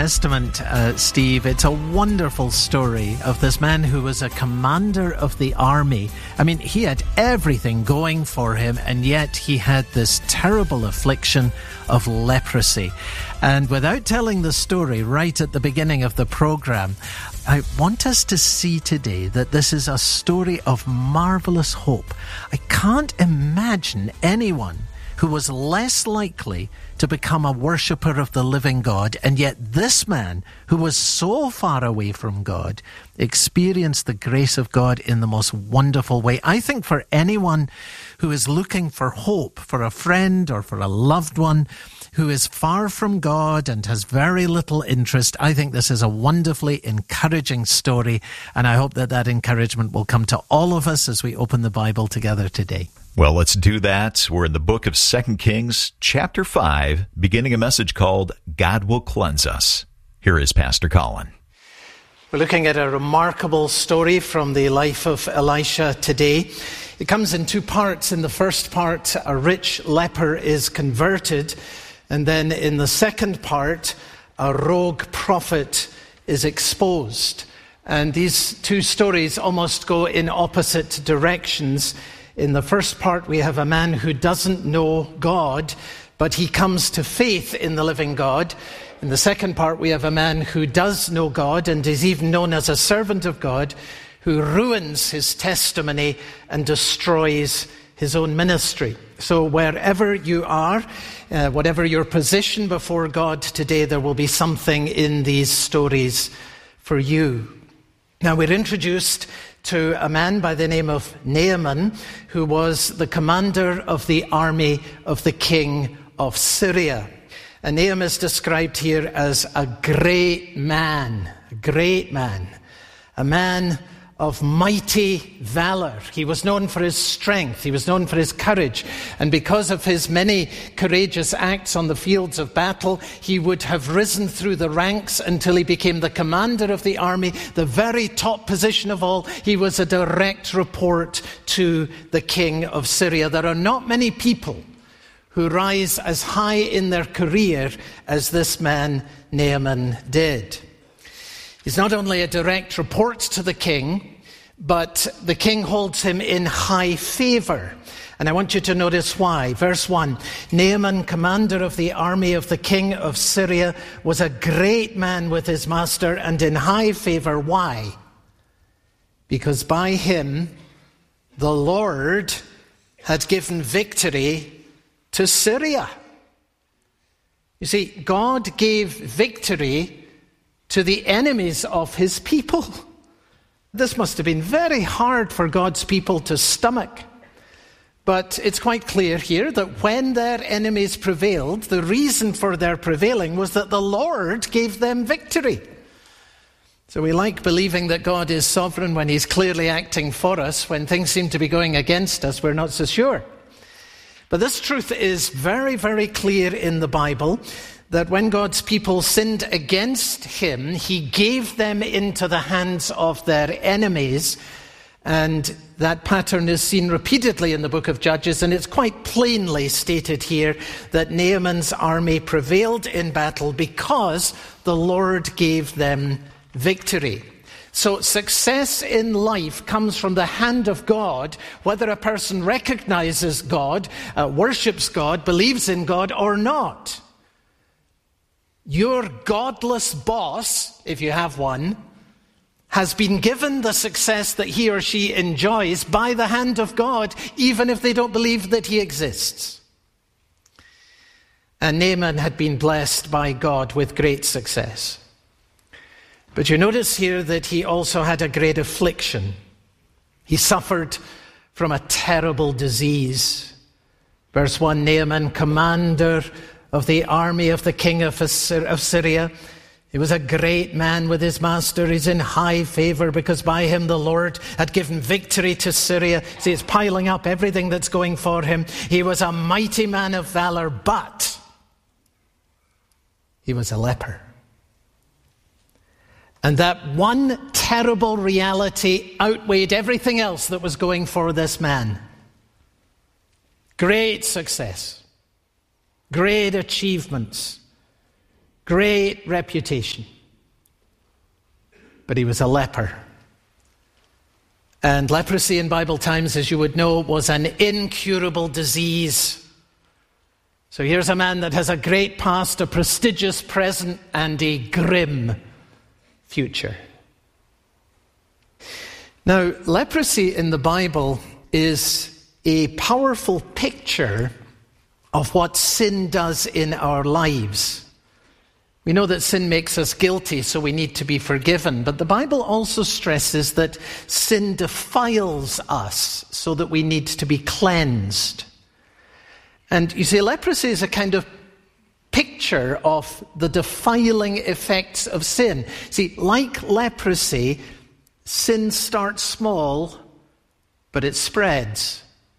Testament, Steve. It's a wonderful story of this man who was a commander of the army. I mean, he had everything going for him, and yet he had this terrible affliction of leprosy. And without telling the story right at the beginning of the program, I want us to see today that this is a story of marvelous hope. I can't imagine anyone who was less likely to become a worshipper of the living God, and yet this man, who was so far away from God, experienced the grace of God in the most wonderful way. I think for anyone who is looking for hope, for a friend or for a loved one who is far from God and has very little interest, I think this is a wonderfully encouraging story, and I hope that that encouragement will come to all of us as we open the Bible together today. Well, let's do that. We're in the book of 2 Kings, chapter 5, beginning a message called God Will Cleanse Us. Here is Pastor Colin. We're looking at a remarkable story from the life of Elisha today. It comes in two parts. In the first part, a rich leper is converted. And then in the second part, a rogue prophet is exposed. And these two stories almost go in opposite directions. In the first part, we have a man who doesn't know God, but he comes to faith in the living God. In the second part, we have a man who does know God and is even known as a servant of God, who ruins his testimony and destroys his own ministry. So wherever you are, whatever your position before God today, there will be something in these stories for you. Now, we're introduced to a man by the name of Naaman, who was the commander of the army of the king of Syria. And Naaman is described here as a great man, a man of mighty valor. He was known for his strength. He was known for his courage. And because of his many courageous acts on the fields of battle, he would have risen through the ranks until he became the commander of the army, the very top position of all. He was a direct report to the king of Syria. There are not many people who rise as high in their career as this man Naaman did. He's not only a direct report to the king, but the king holds him in high favor. And I want you to notice why. Verse 1, Naaman, commander of the army of the king of Syria, was a great man with his master and in high favor. Why? Because by him the Lord had given victory to Syria. You see, God gave victory to the enemies of his people. This must have been very hard for God's people to stomach. But it's quite clear here that when their enemies prevailed, the reason for their prevailing was that the Lord gave them victory. So we like believing that God is sovereign when he's clearly acting for us. When things seem to be going against us, we're not so sure. But this truth is very, very clear in the Bible, that when God's people sinned against him, he gave them into the hands of their enemies. And that pattern is seen repeatedly in the book of Judges, and it's quite plainly stated here that Naaman's army prevailed in battle because the Lord gave them victory. So success in life comes from the hand of God, whether a person recognizes God, worships God, believes in God or not. Your godless boss, if you have one, has been given the success that he or she enjoys by the hand of God, even if they don't believe that he exists. And Naaman had been blessed by God with great success. But you notice here that he also had a great affliction. He suffered from a terrible disease. Verse 1, Naaman, commander of the army of the king of Syria. He was a great man with his master. He's in high favor because by him the Lord had given victory to Syria. See, it's piling up everything that's going for him. He was a mighty man of valor, but he was a leper. And that one terrible reality outweighed everything else that was going for this man. Great success. Great achievements. great reputation. But he was a leper. And leprosy in Bible times, as you would know, was an incurable disease. So here's a man that has a great past, a prestigious present, and a grim future. Now, leprosy in the Bible is a powerful picture of what sin does in our lives. We know that sin makes us guilty, so we need to be forgiven. But the Bible also stresses that sin defiles us, so that we need to be cleansed. And you see, leprosy is a kind of picture of the defiling effects of sin. See, like leprosy, sin starts small, but it spreads.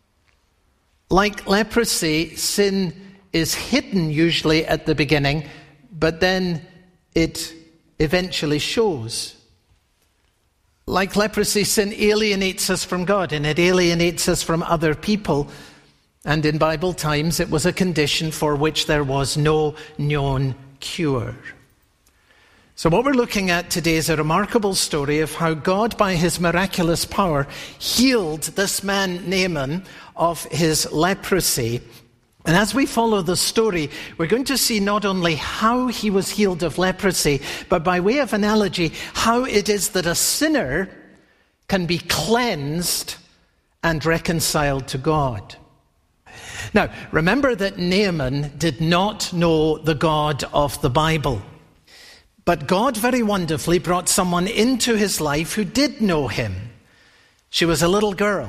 Like leprosy, sin is hidden usually at the beginning, but then it eventually shows. Like leprosy, sin alienates us from God, and it alienates us from other people. And in Bible times, it was a condition for which there was no known cure. So what we're looking at today is a remarkable story of how God, by his miraculous power, healed this man Naaman of his leprosy. And as we follow the story, we're going to see not only how he was healed of leprosy, but by way of analogy, how it is that a sinner can be cleansed and reconciled to God. Now, remember that Naaman did not know the God of the Bible. But God very wonderfully brought someone into his life who did know him. She was a little girl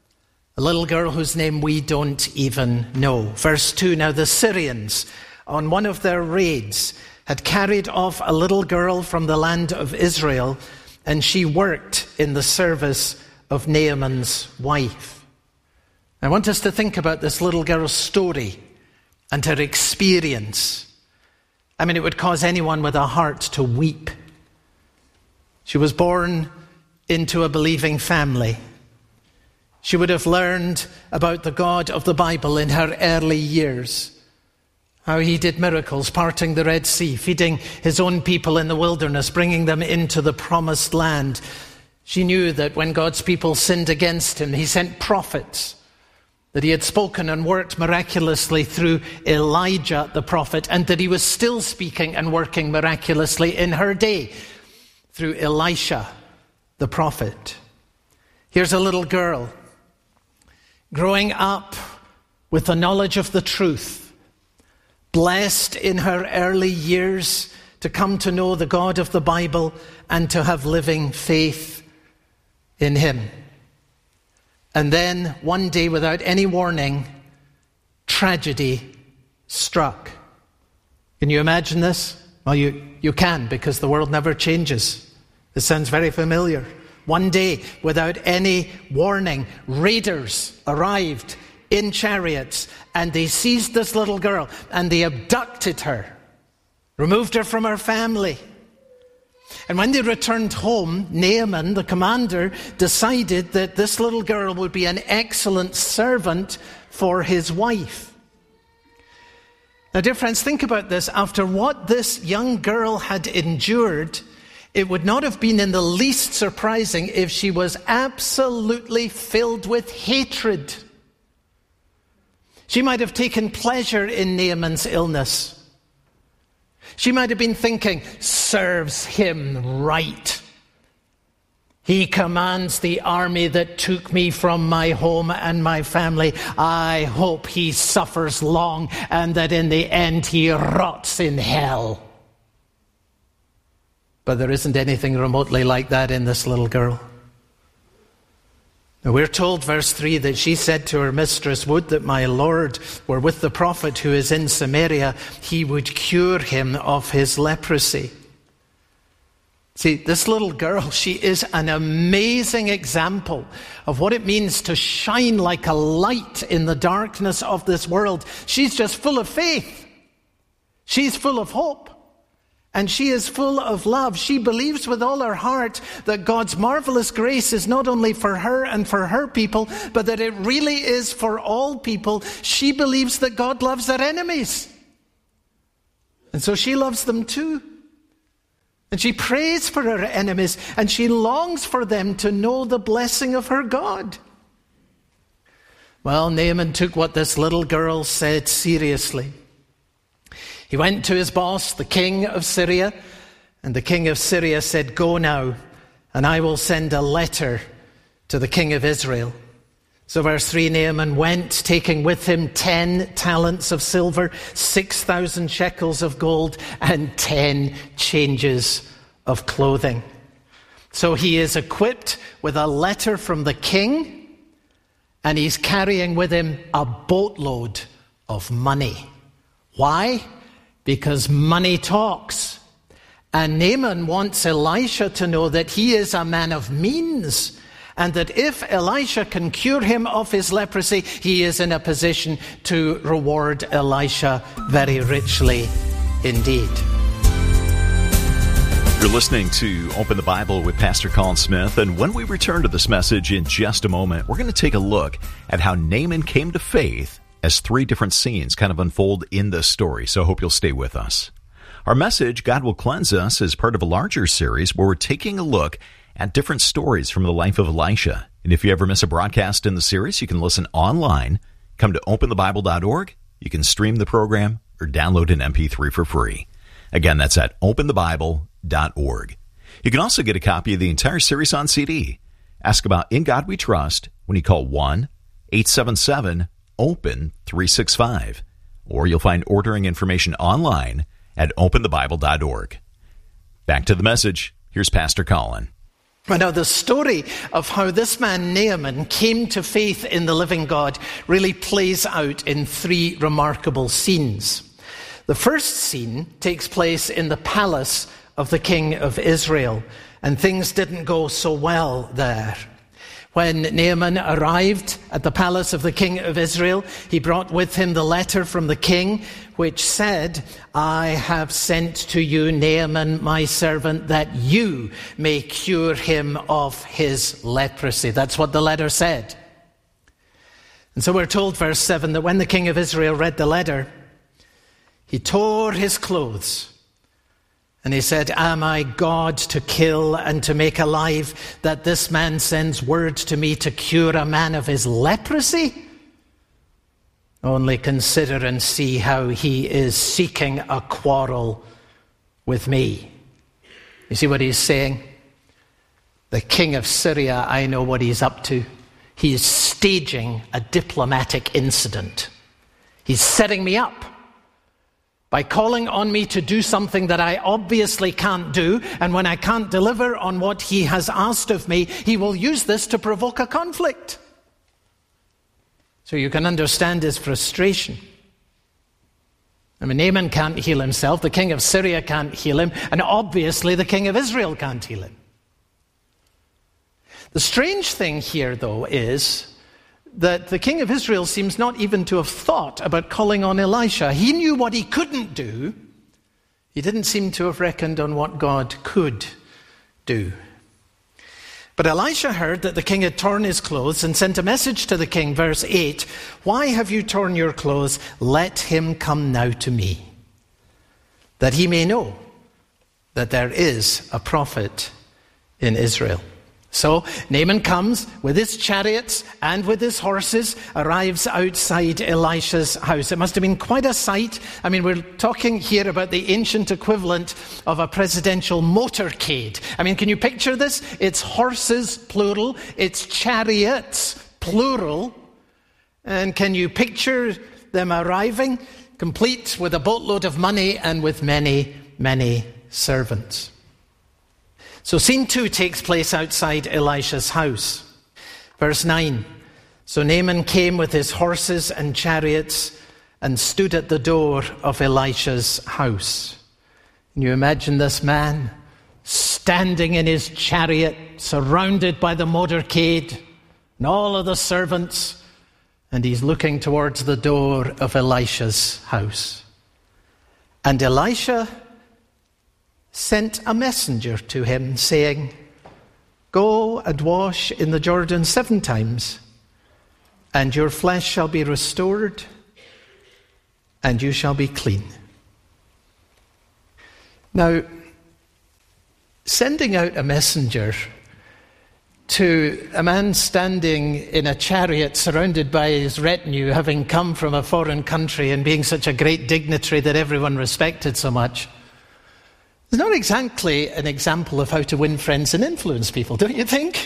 whose name we don't even know. Verse 2, now the Syrians, on one of their raids, had carried off a little girl from the land of Israel, and she worked in the service of Naaman's wife. I want us to think about this little girl's story and her experience. I mean, it would cause anyone with a heart to weep. She was born into a believing family. She would have learned about the God of the Bible in her early years. How he did miracles, parting the Red Sea, feeding his own people in the wilderness, bringing them into the promised land. She knew that when God's people sinned against him, he sent prophets, that he had spoken and worked miraculously through Elijah the prophet, and that he was still speaking and working miraculously in her day through Elisha the prophet. Here's a little girl growing up with the knowledge of the truth, blessed in her early years to come to know the God of the Bible and to have living faith in him. And then one day, without any warning, tragedy struck. Can you imagine this? Well, you can, because the world never changes. This sounds very familiar. One day, without any warning, raiders arrived in chariots, and they seized this little girl, and they abducted her, removed her from her family. And when they returned home, Naaman, the commander, decided that this little girl would be an excellent servant for his wife. Now, dear friends, think about this. After what this young girl had endured, it would not have been in the least surprising if she was absolutely filled with hatred. She might have taken pleasure in Naaman's illness. She might have been thinking, serves him right. He commands the army that took me from my home and my family. I hope he suffers long and that in the end he rots in hell. But there isn't anything remotely like that in this little girl. Now we're told, verse 3, that she said to her mistress, would that my Lord were with the prophet who is in Samaria, he would cure him of his leprosy. See, this little girl, she is an amazing example of what it means to shine like a light in the darkness of this world. She's just full of faith. She's full of hope. And she is full of love. She believes with all her heart that God's marvelous grace is not only for her and for her people, but that it really is for all people. She believes that God loves their enemies. And so she loves them too. And she prays for her enemies, and she longs for them to know the blessing of her God. Well, Naaman took what this little girl said seriously. He went to his boss, the king of Syria, and the king of Syria said, "Go now, and I will send a letter to the king of Israel." So verse 3, Naaman went, taking with him 10 talents of silver, 6,000 shekels of gold, and 10 changes of clothing. So he is equipped with a letter from the king, and he's carrying with him a boatload of money. Why? Because money talks. And Naaman wants Elisha to know that he is a man of means, and that if Elisha can cure him of his leprosy, he is in a position to reward Elisha very richly indeed. You're listening to Open the Bible with Pastor Colin Smith, and when we return to this message in just a moment, we're going to take a look at how Naaman came to faith as 3 different scenes kind of unfold in this story, so I hope you'll stay with us. Our message, God Will Cleanse Us, is part of a larger series where we're taking a look at different stories from the life of Elisha. And if you ever miss a broadcast in the series, you can listen online. Come to openthebible.org. You can stream the program or download an MP3 for free. Again, that's at openthebible.org. You can also get a copy of the entire series on CD. Ask about In God We Trust when you call 1-877-OPEN-365. Or you'll find ordering information online at openthebible.org. Back to the message. Here's Pastor Colin. Now, the story of how this man Naaman came to faith in the living God really plays out in 3 remarkable scenes. The first scene takes place in the palace of the king of Israel, and things didn't go so well there. When Naaman arrived at the palace of the king of Israel, he brought with him the letter from the king, which said, "I have sent to you Naaman, my servant, that you may cure him of his leprosy." That's what the letter said. And so we're told, verse 7, that when the king of Israel read the letter, he tore his clothes. And he said, "Am I God to kill and to make alive, that this man sends word to me to cure a man of his leprosy? Only consider and see how he is seeking a quarrel with me." You see what he's saying? The king of Syria, I know what he's up to. He is staging a diplomatic incident. He's setting me up by calling on me to do something that I obviously can't do, and when I can't deliver on what he has asked of me, he will use this to provoke a conflict. So you can understand his frustration. I mean, Naaman can't heal himself, the king of Syria can't heal him, and obviously the king of Israel can't heal him. The strange thing here, though, is that the king of Israel seems not even to have thought about calling on Elisha. He knew what he couldn't do. He didn't seem to have reckoned on what God could do. But Elisha heard that the king had torn his clothes and sent a message to the king, verse 8, "Why have you torn your clothes? Let him come now to me, that he may know that there is a prophet in Israel." So Naaman comes with his chariots and with his horses, arrives outside Elisha's house. It must have been quite a sight. I mean, we're talking here about the ancient equivalent of a presidential motorcade. I mean, can you picture this? It's horses, plural. It's chariots, plural. And can you picture them arriving, complete with a boatload of money and with many, many servants? So scene 2 takes place outside Elisha's house. Verse 9, "So Naaman came with his horses and chariots and stood at the door of Elisha's house." Can you imagine this man standing in his chariot, surrounded by the motorcade and all of the servants, and he's looking towards the door of Elisha's house. And Elisha sent a messenger to him, saying, "Go and wash in the Jordan 7 times, and your flesh shall be restored, and you shall be clean." Now, sending out a messenger to a man standing in a chariot surrounded by his retinue, having come from a foreign country and being such a great dignitary that everyone respected so much, is not exactly an example of how to win friends and influence people, don't you think?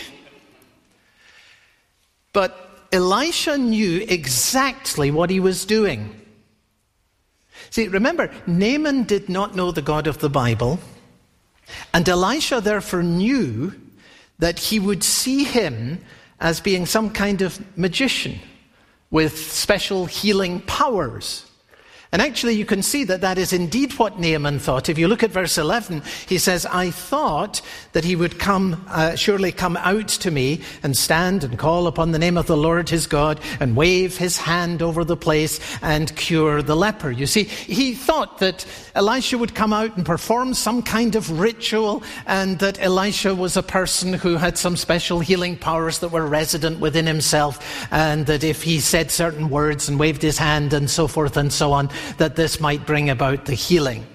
But Elisha knew exactly what he was doing. See, remember, Naaman did not know the God of the Bible, and Elisha therefore knew that he would see him as being some kind of magician with special healing powers. And actually you can see that that is indeed what Naaman thought. If you look at verse 11, he says, I thought that he would surely come out to me and stand and call upon the name of the Lord his God and wave his hand over the place and cure the leper. You see, he thought that Elisha would come out and perform some kind of ritual, and that Elisha was a person who had some special healing powers that were resident within himself, and that if he said certain words and waved his hand and so forth and so on, that this might bring about the healing.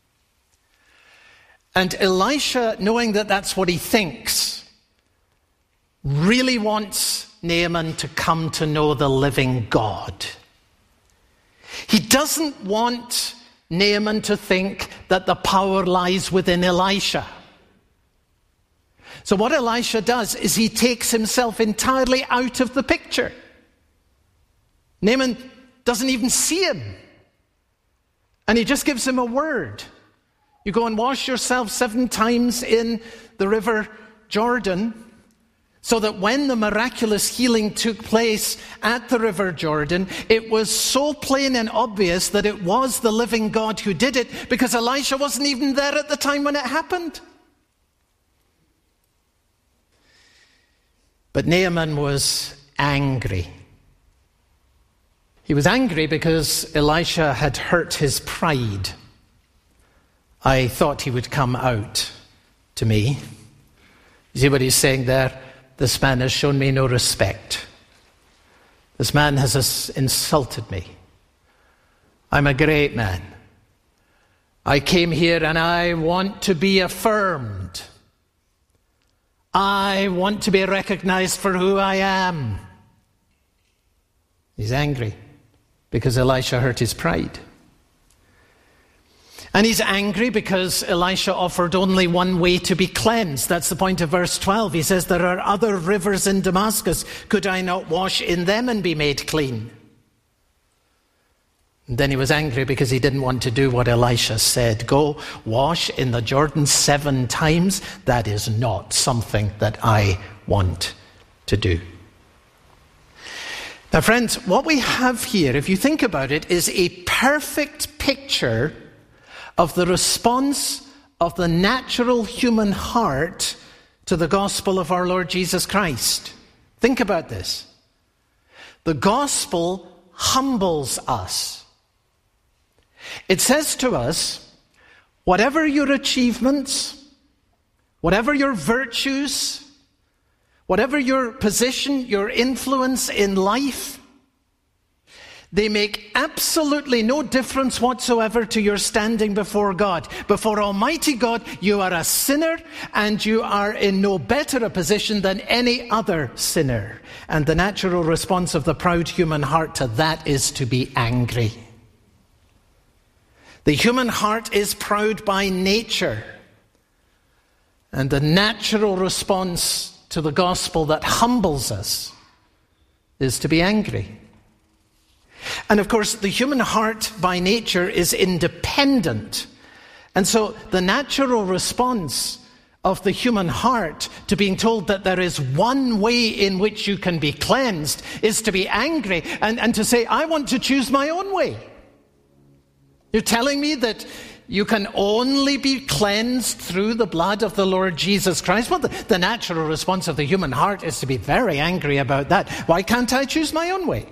And Elisha, knowing that that's what he thinks, really wants Naaman to come to know the living God. He doesn't want Naaman to think that the power lies within Elisha. So what Elisha does is he takes himself entirely out of the picture. Naaman doesn't even see him. And he just gives him a word. You go and wash yourself 7 times in the river Jordan, so that when the miraculous healing took place at the river Jordan, it was so plain and obvious that it was the living God who did it, because Elisha wasn't even there at the time when it happened. But Naaman was angry. He was angry because Elisha had hurt his pride. I thought he would come out to me. You see what he's saying there? This man has shown me no respect. This man has insulted me. I'm a great man. I came here and I want to be affirmed. I want to be recognized for who I am. He's angry because Elisha hurt his pride. And he's angry because Elisha offered only one way to be cleansed. That's the point of verse 12. He says, there are other rivers in Damascus. Could I not wash in them and be made clean? And then he was angry because he didn't want to do what Elisha said. Go wash in the Jordan 7 times. That is not something that I want to do. Now, friends, what we have here, if you think about it, is a perfect picture of the response of the natural human heart to the gospel of our Lord Jesus Christ. Think about this. The gospel humbles us. It says to us, whatever your achievements, whatever your virtues, whatever your position, your influence in life, they make absolutely no difference whatsoever to your standing before God. Before Almighty God, you are a sinner, and you are in no better a position than any other sinner. And the natural response of the proud human heart to that is to be angry. The human heart is proud by nature. And the natural response to the gospel that humbles us is to be angry. And of course, the human heart by nature is independent. And so the natural response of the human heart to being told that there is one way in which you can be cleansed is to be angry and to say, I want to choose my own way. You're telling me that you can only be cleansed through the blood of the Lord Jesus Christ? Well, the natural response of the human heart is to be very angry about that. Why can't I choose my own way?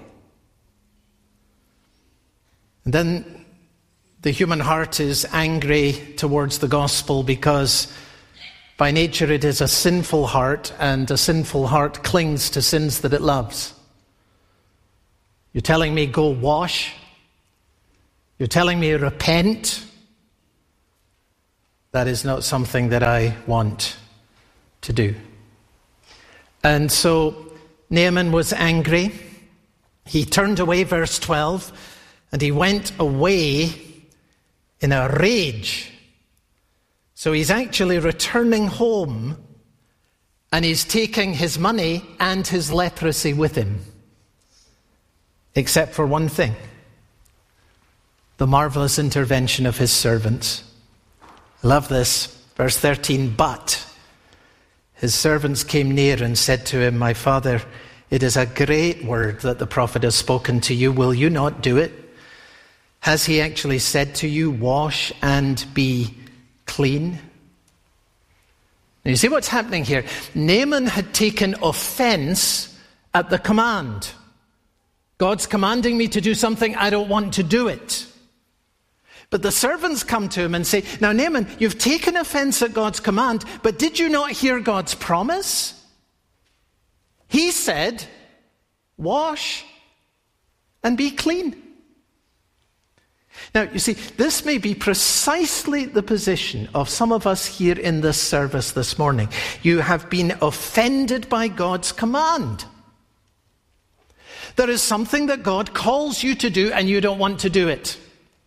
And then the human heart is angry towards the gospel because by nature it is a sinful heart, and a sinful heart clings to sins that it loves. You're telling me go wash? You're telling me repent? That is not something that I want to do. And so Naaman was angry. He turned away, verse 12, and he went away in a rage. So he's actually returning home, and he's taking his money and his leprosy with him. Except for one thing: the marvelous intervention of his servants. I love this. Verse 13, but his servants came near and said to him, my father, it is a great word that the prophet has spoken to you. Will you not do it? Has he actually said to you, wash and be clean? Now you see what's happening here. Naaman had taken offense at the command. God's commanding me to do something, I don't want to do it. But the servants come to him and say, now Naaman, you've taken offense at God's command, but did you not hear God's promise? He said, wash and be clean. Now, you see, this may be precisely the position of some of us here in this service this morning. You have been offended by God's command. There is something that God calls you to do and you don't want to do it.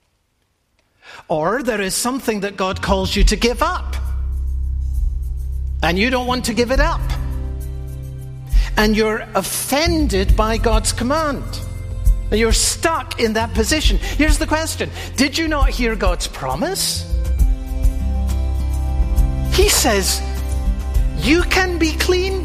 Or there is something that God calls you to give up and you don't want to give it up. And you're offended by God's command. And you're stuck in that position. Here's the question. Did you not hear God's promise? He says, you can be clean.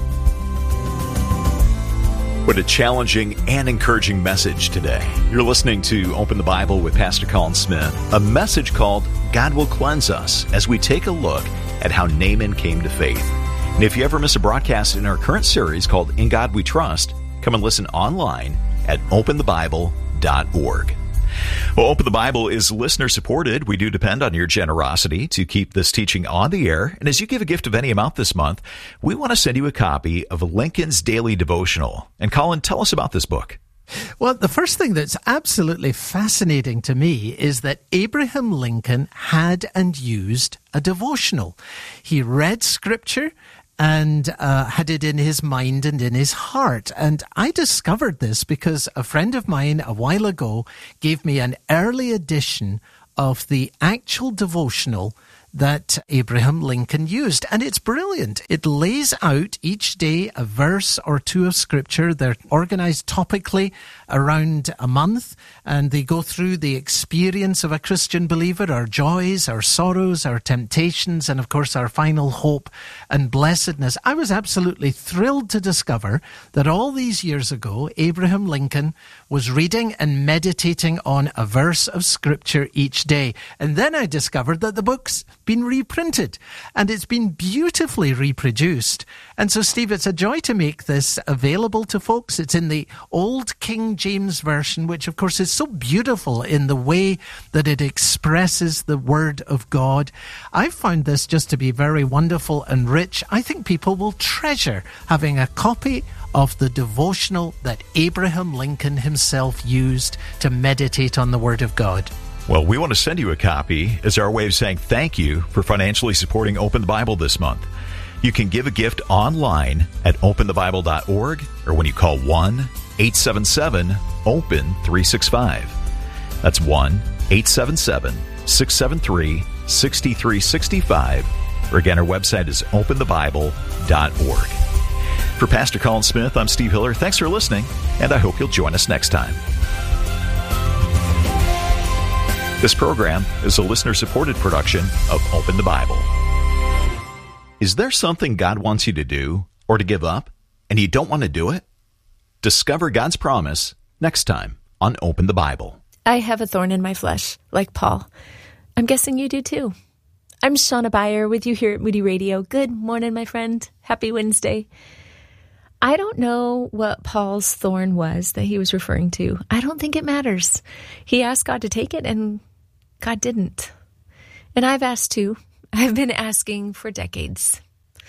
What a challenging and encouraging message today. You're listening to Open the Bible with Pastor Colin Smith, a message called God Will Cleanse Us, as we take a look at how Naaman came to faith. And if you ever miss a broadcast in our current series called In God We Trust, come and listen online at openthebible.org. Well, Open the Bible is listener-supported. We do depend on your generosity to keep this teaching on the air. And as you give a gift of any amount this month, we want to send you a copy of Lincoln's Daily Devotional. And Colin, tell us about this book. Well, the first thing that's absolutely fascinating to me is that Abraham Lincoln had and used a devotional. He read Scripture and had it in his mind and in his heart. And I discovered this because a friend of mine a while ago gave me an early edition of the actual devotional that Abraham Lincoln used. And it's brilliant. It lays out each day a verse or two of Scripture. They're organized topically around a month, and they go through the experience of a Christian believer, our joys, our sorrows, our temptations, and of course our final hope and blessedness. I was absolutely thrilled to discover that all these years ago, Abraham Lincoln was reading and meditating on a verse of Scripture each day. And then I discovered that the book's been reprinted, and it's been beautifully reproduced. And so, Steve, it's a joy to make this available to folks. It's in the Old King James Version, which of course is so beautiful in the way that it expresses the Word of God. I found this just to be very wonderful and rich. I think people will treasure having a copy of the devotional that Abraham Lincoln himself used to meditate on the Word of God. Well, we want to send you a copy as our way of saying thank you for financially supporting Open the Bible this month. You can give a gift online at openthebible.org or when you call 1-877-OPEN-365. That's 1-877-673-6365. Or again, our website is openthebible.org. For Pastor Colin Smith, I'm Steve Hiller. Thanks for listening, and I hope you'll join us next time. This program is a listener-supported production of Open the Bible. Is there something God wants you to do or to give up, and you don't want to do it? Discover God's promise next time on Open the Bible. I have a thorn in my flesh, like Paul. I'm guessing you do too. I'm Shauna Beyer with you here at Moody Radio. Good morning, my friend. Happy Wednesday. I don't know what Paul's thorn was that he was referring to. I don't think it matters. He asked God to take it, and God didn't. And I've asked too. I've been asking for decades.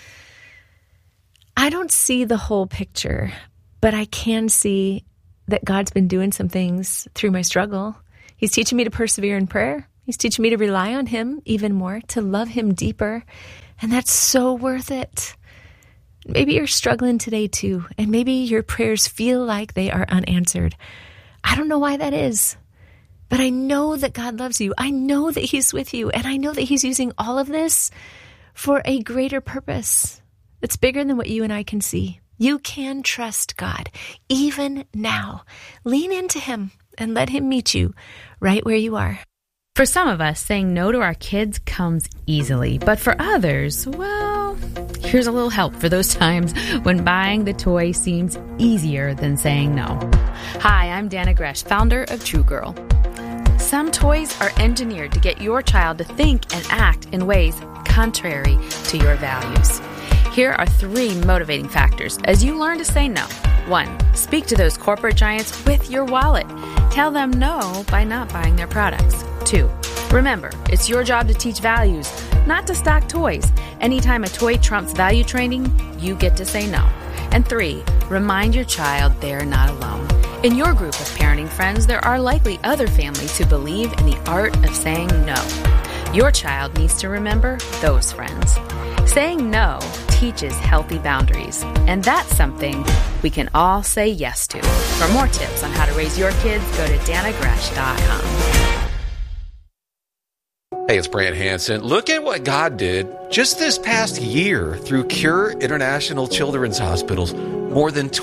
I don't see the whole picture, but I can see that God's been doing some things through my struggle. He's teaching me to persevere in prayer. He's teaching me to rely on him even more, to love him deeper. And that's so worth it. Maybe you're struggling today too, and maybe your prayers feel like they are unanswered. I don't know why that is, but I know that God loves you. I know that he's with you, and I know that he's using all of this for a greater purpose that's bigger than what you and I can see. You can trust God, even now. Lean into him and let him meet you right where you are. For some of us, saying no to our kids comes easily, but for others, well, here's a little help for those times when buying the toy seems easier than saying no. Hi, I'm Dana Gresh, founder of True Girl. Some toys are engineered to get your child to think and act in ways contrary to your values. Here are 3 motivating factors as you learn to say no. 1, speak to those corporate giants with your wallet. Tell them no by not buying their products. 2, remember, it's your job to teach values, not to stock toys. Anytime a toy trumps value training, you get to say no. And 3, remind your child they're not alone. In your group of parenting friends, there are likely other families who believe in the art of saying no. Your child needs to remember those friends. Saying no teaches healthy boundaries, and that's something we can all say yes to. For more tips on how to raise your kids, go to danagresh.com. Hey, it's Brant Hansen. Look at what God did just this past year through Cure International Children's Hospitals. More than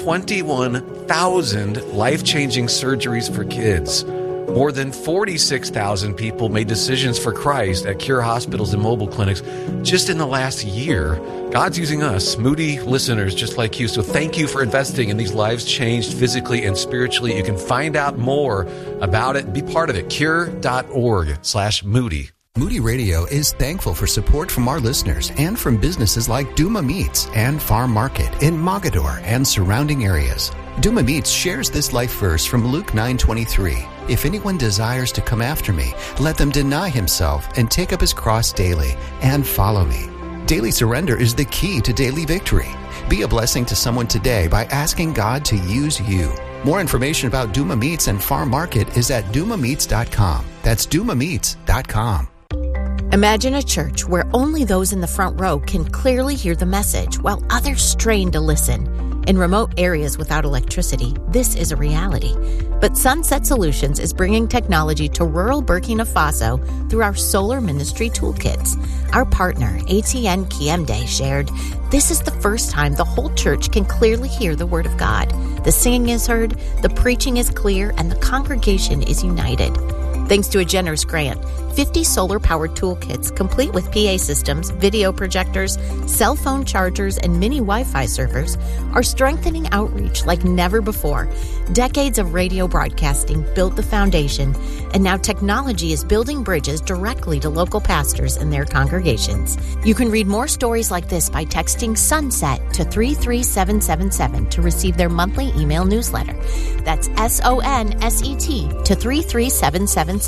21,000 life-changing surgeries for kids. More than 46,000 people made decisions for Christ at Cure hospitals and mobile clinics just in the last year. God's using us, Moody listeners just like you. So thank you for investing in these lives changed physically and spiritually. You can find out more about it and be part of it. Cure.org/Moody. Moody Radio is thankful for support from our listeners and from businesses like Duma Meats and Farm Market in Mogadore and surrounding areas. Duma Meats shares this life verse from Luke 9:23. If anyone desires to come after me, let them deny himself and take up his cross daily and follow me. Daily surrender is the key to daily victory. Be a blessing to someone today by asking God to use you. More information about Duma Meats and Farm Market is at dumameats.com. That's dumameats.com. Imagine a church where only those in the front row can clearly hear the message while others strain to listen. In remote areas without electricity, this is a reality. But Sunset Solutions is bringing technology to rural Burkina Faso through our Solar Ministry Toolkits. Our partner, ATN Kiemde, shared, "This is the first time the whole church can clearly hear the Word of God. The singing is heard, the preaching is clear, and the congregation is united." Thanks to a generous grant, 50 solar-powered toolkits complete with PA systems, video projectors, cell phone chargers, and mini Wi-Fi servers are strengthening outreach like never before. Decades of radio broadcasting built the foundation, and now technology is building bridges directly to local pastors and their congregations. You can read more stories like this by texting SUNSET to 33777 to receive their monthly email newsletter. That's SONSET to 33777.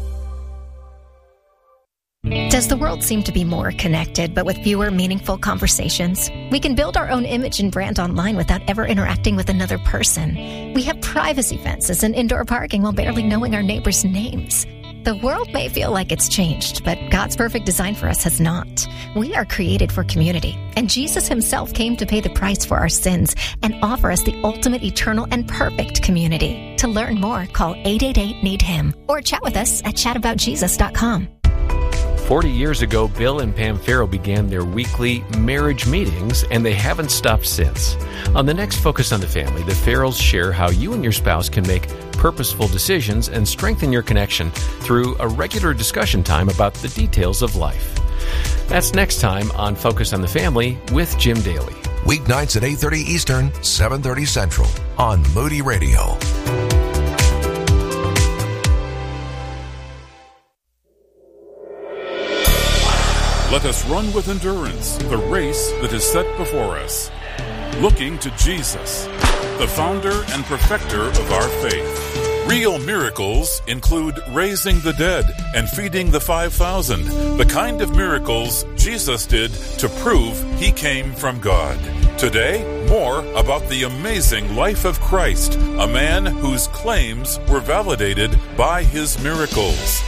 Does the world seem to be more connected, but with fewer meaningful conversations? We can build our own image and brand online without ever interacting with another person. We have privacy fences and indoor parking while barely knowing our neighbors' names. The world may feel like it's changed, but God's perfect design for us has not. We are created for community, and Jesus himself came to pay the price for our sins and offer us the ultimate, eternal, and perfect community. To learn more, call 888-NEED-HIM or chat with us at chataboutjesus.com. 40 years ago, Bill and Pam Farrow began their weekly marriage meetings, and they haven't stopped since. On the next Focus on the Family, the Farrows share how you and your spouse can make purposeful decisions and strengthen your connection through a regular discussion time about the details of life. That's next time on Focus on the Family with Jim Daly. Weeknights at 8:30 Eastern, 7:30 Central on Moody Radio. Let us run with endurance the race that is set before us, looking to Jesus, the founder and perfecter of our faith. Real miracles include raising the dead and feeding the 5,000, the kind of miracles Jesus did to prove he came from God. Today, more about the amazing life of Christ, a man whose claims were validated by his miracles.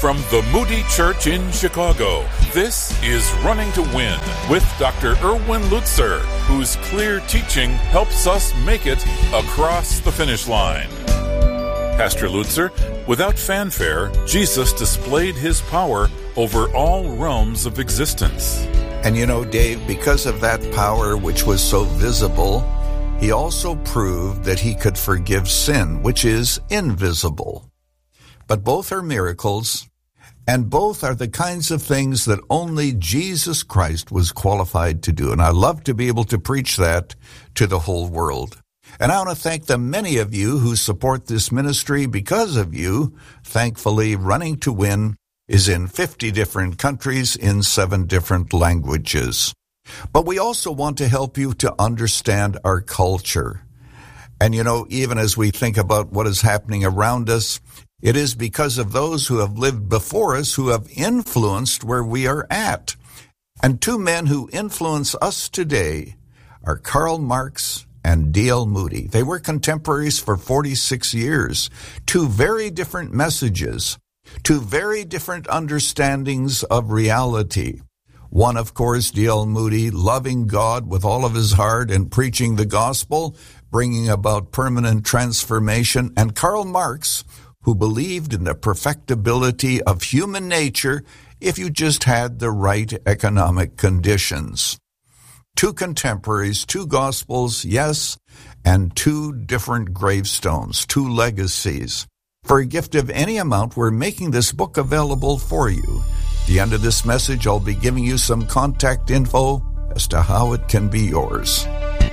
From the Moody Church in Chicago, this is Running to Win with Dr. Erwin Lutzer, whose clear teaching helps us make it across the finish line. Pastor Lutzer, without fanfare, Jesus displayed his power over all realms of existence. And you know, Dave, because of that power which was so visible, he also proved that he could forgive sin, which is invisible. But both are miracles, and both are the kinds of things that only Jesus Christ was qualified to do. And I love to be able to preach that to the whole world. And I want to thank the many of you who support this ministry. Because of you, thankfully, Running to Win is in 50 different countries in 7 different languages. But we also want to help you to understand our culture. And you know, even as we think about what is happening around us, it is because of those who have lived before us who have influenced where we are at. And 2 men who influence us today are Karl Marx and D.L. Moody. They were contemporaries for 46 years. 2 very different messages, 2 very different understandings of reality. One, of course, D.L. Moody, loving God with all of his heart and preaching the gospel, bringing about permanent transformation. And Karl Marx, who believed in the perfectibility of human nature if you just had the right economic conditions. 2 contemporaries, 2 gospels, yes, and 2 different gravestones, 2 legacies. For a gift of any amount, we're making this book available for you. At the end of this message, I'll be giving you some contact info as to how it can be yours.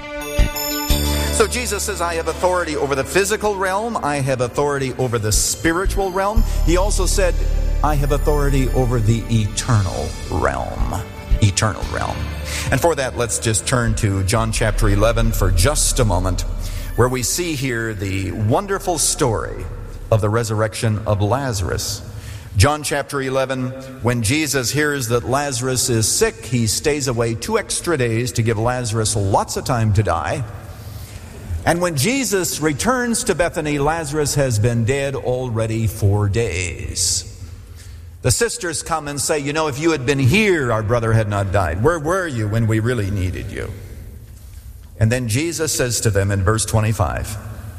So Jesus says, I have authority over the physical realm. I have authority over the spiritual realm. He also said, I have authority over the eternal realm. Eternal realm. And for that, let's just turn to John chapter 11 for just a moment, where we see here the wonderful story of the resurrection of Lazarus. John chapter 11, when Jesus hears that Lazarus is sick, he stays away 2 extra days to give Lazarus lots of time to die. And when Jesus returns to Bethany, Lazarus has been dead already 4 days. The sisters come and say, you know, if you had been here, our brother had not died. Where were you when we really needed you? And then Jesus says to them in verse 25,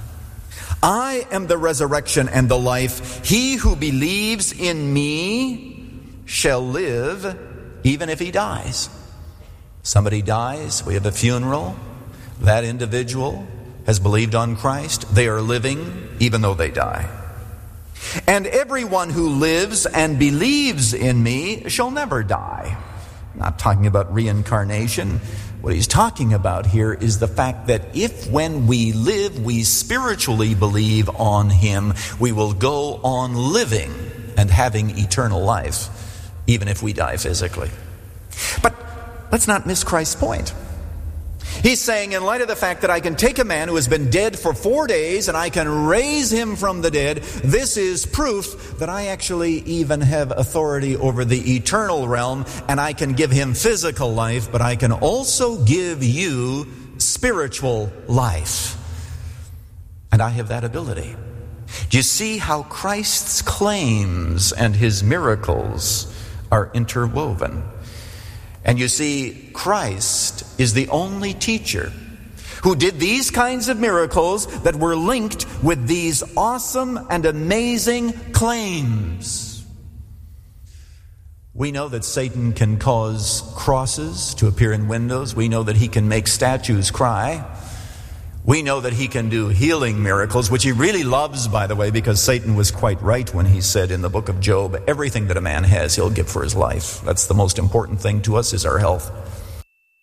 I am the resurrection and the life. He who believes in me shall live even if he dies. Somebody dies, we have a funeral. That individual has believed on Christ. They are living even though they die. And everyone who lives and believes in me shall never die. I'm not talking about reincarnation. What he's talking about here is the fact that if when we live, we spiritually believe on him, we will go on living and having eternal life, even if we die physically. But let's not miss Christ's point. He's saying, in light of the fact that I can take a man who has been dead for 4 days and I can raise him from the dead, this is proof that I actually even have authority over the eternal realm, and I can give him physical life, but I can also give you spiritual life. And I have that ability. Do you see how Christ's claims and his miracles are interwoven? And you see, Christ is the only teacher who did these kinds of miracles that were linked with these awesome and amazing claims. We know that Satan can cause crosses to appear in windows. We know that he can make statues cry. We know that he can do healing miracles, which he really loves, by the way, because Satan was quite right when he said in the book of Job, everything that a man has, he'll give for his life. That's the most important thing to us, is our health.